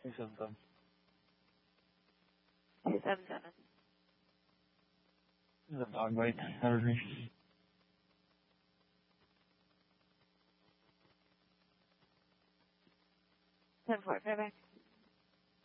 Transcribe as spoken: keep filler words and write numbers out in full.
Two seven seven. Two seven seven. This is a dog bite. That was me. Ten four, right back.